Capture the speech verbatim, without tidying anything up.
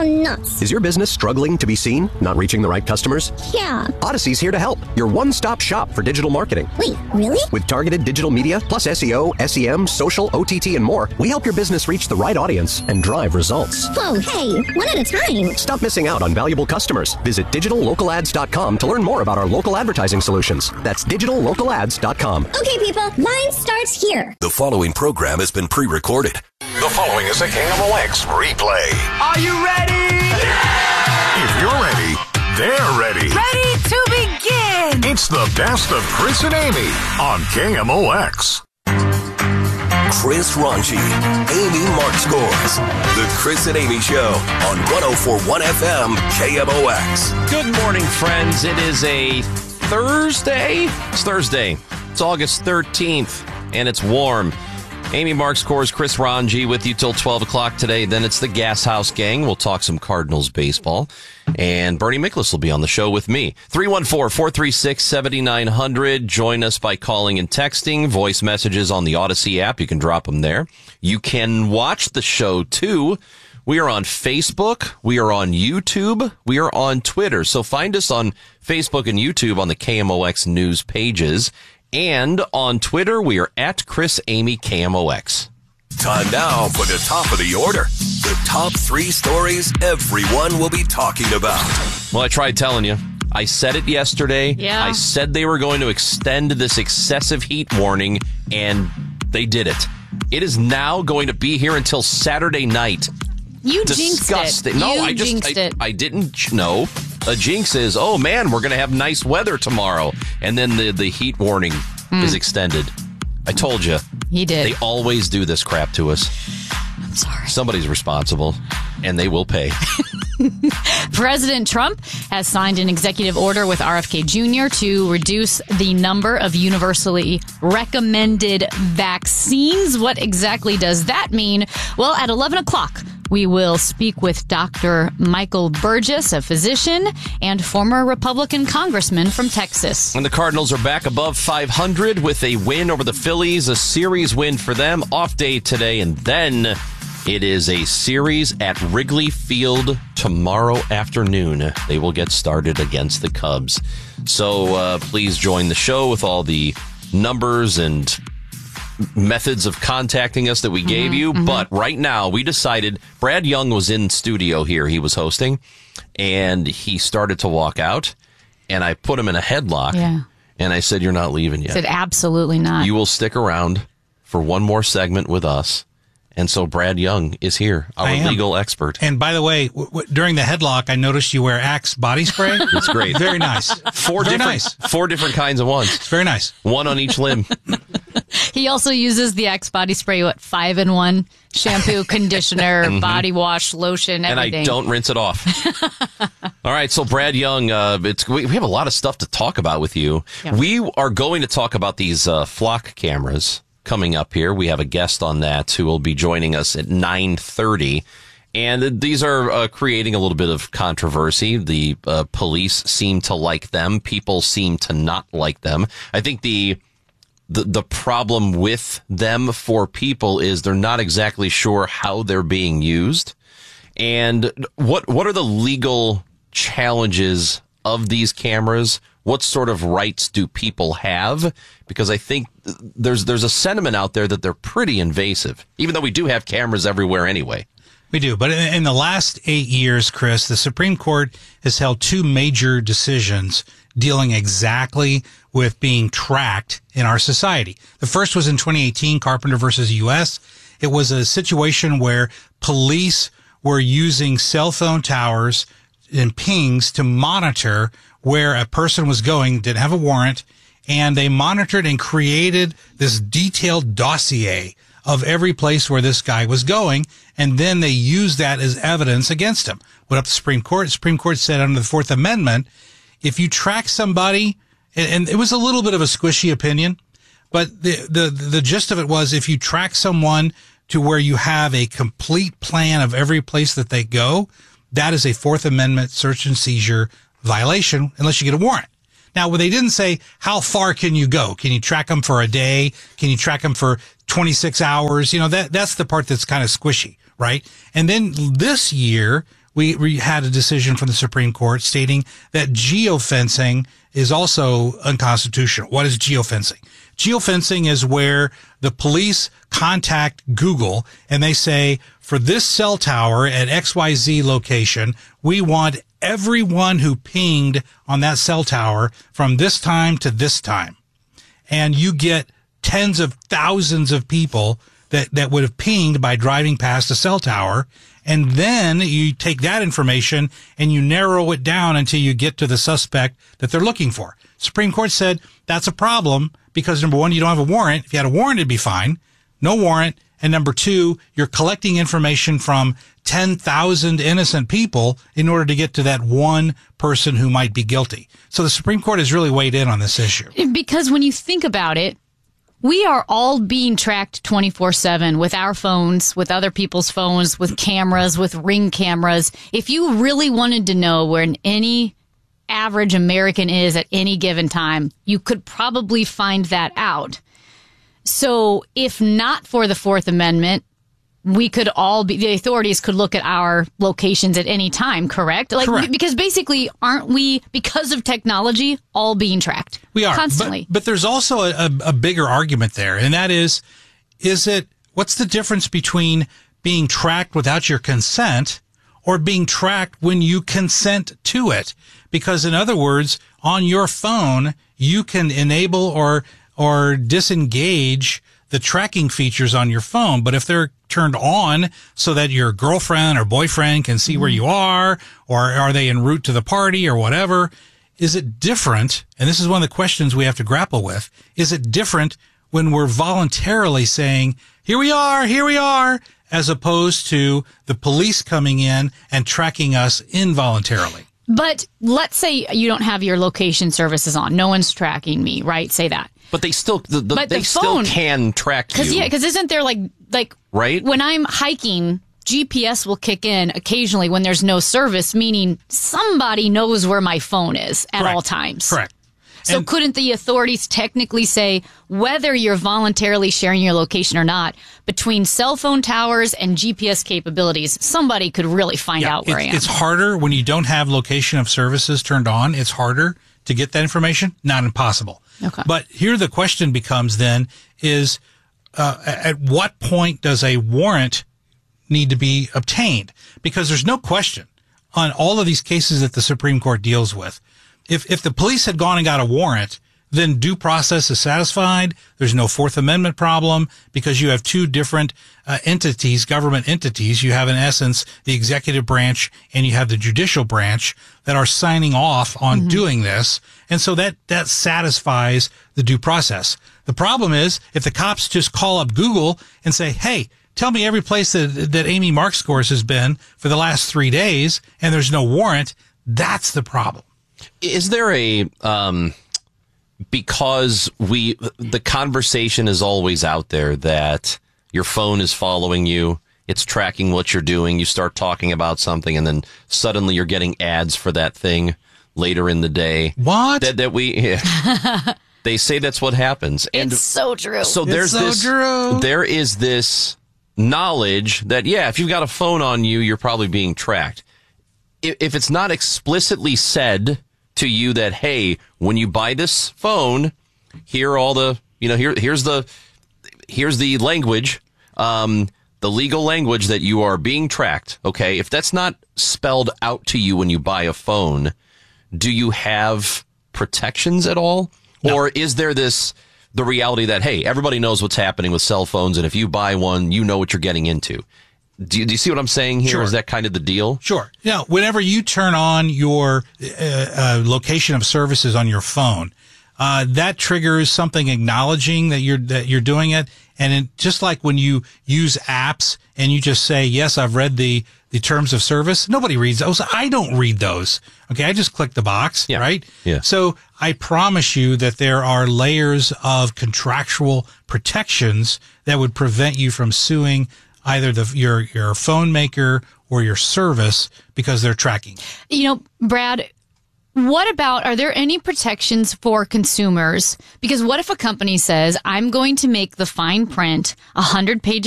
nuts. Is your business struggling to be seen? Not reaching the right customers? Yeah. Odyssey's here to help. Your one-stop shop for digital marketing. Wait, really? With targeted digital media, plus S E O, S E M, social, O T T, and more, we help your business reach the right audience and drive results. Whoa, hey, one at a time. Stop missing out on valuable customers. Visit digital local ads dot com to learn more about our local advertising solutions. That's digital local ads dot com. Okay, people, mine starts here. The following program has been pre-recorded. The following is a K M O X replay. Are you ready? Yeah! If you're ready, they're ready. Ready to begin. It's the best of Chris and Amy on K M O X. Chris Ranji, Amy Markscores. The Chris and Amy Show on one oh four point one F M K M O X. Good morning, friends. It is a Thursday. It's Thursday. It's August thirteenth, and it's warm. Amy Markscores, Chris Ranji with you till twelve o'clock today. Then it's the Gas House Gang. We'll talk some Cardinals baseball. And Bernie Miklasz will be on the show with me. three one four, four three six, seven nine zero zero. Join us by calling and texting. Voice messages on the Odyssey app. You can drop them there. You can watch the show, too. We are on Facebook. We are on YouTube. We are on Twitter. So find us on Facebook and YouTube on the K M O X news pages. And on Twitter, we are at Chris Amy K M O X. Time now for the top of the order. The top three stories everyone will be talking about. Well, I tried telling you. I said it yesterday. Yeah. I said they were going to extend this excessive heat warning, and they did it. It is now going to be here until Saturday night. You jinxed Disgusting. it. No, you I just jinxed I, it. I didn't know. A jinx is, oh man, we're going to have nice weather tomorrow. And then the, the heat warning mm. is extended. I told you. He did. They always do this crap to us. I'm sorry. Somebody's responsible, and they will pay. President Trump has signed an executive order with R F K Junior to reduce the number of universally recommended vaccines. What exactly does that mean? Well, at eleven o'clock, we will speak with Doctor Michael Burgess, a physician and former Republican congressman from Texas. And the Cardinals are back above five hundred with a win over the Phillies, a series win for them. Off day today, and then it is a series at Wrigley Field tomorrow afternoon. They will get started against the Cubs. So uh, please join the show with all the numbers and methods of contacting us that we gave mm-hmm, you. Mm-hmm. But right now, we decided Brad Young was in studio here. He was hosting, and he started to walk out, and I put him in a headlock, yeah. and I said, you're not leaving yet. I said, absolutely not. You will stick around for one more segment with us. And so Brad Young is here, our legal expert. And by the way, w- w- during the headlock, I noticed you wear Axe body spray. It's great. Very nice. Four Very different, nice. four different kinds of ones. It's very nice. One on each limb. He also uses the Axe body spray, what, five in one? Shampoo, conditioner, mm-hmm. body wash, lotion, everything. And I don't rinse it off. All right, so Brad Young, uh, it's we, we have a lot of stuff to talk about with you. Yeah. We are going to talk about these uh, flock cameras coming up here. We have a guest on that who will be joining us at nine thirty. And these are uh, creating a little bit of controversy. The uh, police seem to like them. People seem to not like them. I think the, the the problem with them for people is they're not exactly sure how they're being used. And what what are the legal challenges of these cameras? What sort of rights do people have? Because I think there's there's a sentiment out there that they're pretty invasive, even though we do have cameras everywhere anyway. We do. But in the last eight years, Chris, the Supreme Court has held two major decisions dealing exactly with being tracked in our society. The first was in twenty eighteen, Carpenter versus U S. It was a situation where police were using cell phone towers and pings to monitor where a person was going, didn't have a warrant, and they monitored and created this detailed dossier of every place where this guy was going, and then they used that as evidence against him. Went up to the Supreme Court. The Supreme Court said under the Fourth Amendment, if you track somebody, and, and it was a little bit of a squishy opinion, but the, the, the gist of it was if you track someone to where you have a complete plan of every place that they go, that is a Fourth Amendment search and seizure violation unless you get a warrant. Now, they didn't say how far can you go? Can you track them for a day? Can you track them for twenty-six hours? You know, that that's the part that's kind of squishy, right? And then this year, we, we had a decision from the Supreme Court stating that geofencing is also unconstitutional. What is geofencing? Geofencing is where the police contact Google and they say, for this cell tower at X Y Z location, we want everyone who pinged on that cell tower from this time to this time. And you get tens of thousands of people that, that would have pinged by driving past a cell tower. And then you take that information and you narrow it down until you get to the suspect that they're looking for. Supreme Court said that's a problem because, number one, you don't have a warrant. If you had a warrant, it'd be fine. No warrant. And number two, you're collecting information from ten thousand innocent people in order to get to that one person who might be guilty. So the Supreme Court has really weighed in on this issue. Because when you think about it, we are all being tracked twenty-four seven with our phones, with other people's phones, with cameras, with Ring cameras. If you really wanted to know where any average American is at any given time, you could probably find that out. So if not for the Fourth Amendment, we could all be, the authorities could look at our locations at any time, correct? Like, Correct. Because basically, aren't we, because of technology, all being tracked? We are. Constantly. But, but there's also a, a bigger argument there, and that is, is it, what's the difference between being tracked without your consent or being tracked when you consent to it? Because in other words, on your phone, you can enable or or disengage the tracking features on your phone. But if they're turned on so that your girlfriend or boyfriend can see mm-hmm. where you are, or are they en route to the party or whatever, is it different? And this is one of the questions we have to grapple with. Is it different when we're voluntarily saying, here we are, here we are, as opposed to the police coming in and tracking us involuntarily? But let's say you don't have your location services on. No one's tracking me, right? Say that. But they still, the, the, but they the still phone, can track you. Cause, yeah, because isn't there like, like, right? When I'm hiking, G P S will kick in occasionally when there's no service, meaning somebody knows where my phone is at Correct. all times. Correct. So And couldn't the authorities technically say, whether you're voluntarily sharing your location or not, between cell phone towers and G P S capabilities, somebody could really find yeah, out where it, I am? It's harder when you don't have location of services turned on. It's harder to get that information. Not impossible. Okay. But here the question becomes then is, uh, at what point does a warrant need to be obtained? Because there's no question on all of these cases that the Supreme Court deals with. If, if the police had gone and got a warrant, then due process is satisfied. There's no Fourth Amendment problem because you have two different uh, entities, government entities. You have, in essence, the executive branch and you have the judicial branch that are signing off on mm-hmm. doing this. And so that, that satisfies the due process. The problem is if the cops just call up Google and say, hey, tell me every place that, that Amy Markscores has been for the last three days and there's no warrant, that's the problem. Is there a, um, because we, the conversation is always out there that your phone is following you, it's tracking what you're doing, you start talking about something, and then suddenly you're getting ads for that thing later in the day. What? That, that we, yeah. They say that's what happens. And it's so true. So there's it's so this, true. there is this knowledge that, yeah, if you've got a phone on you, you're probably being tracked. If it's not explicitly said to you that, hey, when you buy this phone, here are all the, you know, here, here's the, here's the language, um, the legal language that you are being tracked. Okay. If that's not spelled out to you when you buy a phone, do you have protections at all? No. Or is there this, the reality that, hey, everybody knows what's happening with cell phones, and if you buy one, you know what you're getting into? Do you, do you see what I'm saying here? Sure. Is that kind of the deal? Sure. Now, whenever you turn on your uh, uh, location of services on your phone, uh, that triggers something acknowledging that you're that you're doing it. And it, just like when you use apps and you just say, yes, I've read the, the terms of service. Nobody reads those. I don't read those. Okay. I just click the box, yeah. right? Yeah. So I promise you that there are layers of contractual protections that would prevent you from suing either the, your, your phone maker or your service because they're tracking. You know, Brad, what about, are there any protections for consumers? Because what if a company says, I'm going to make the fine print one hundred pages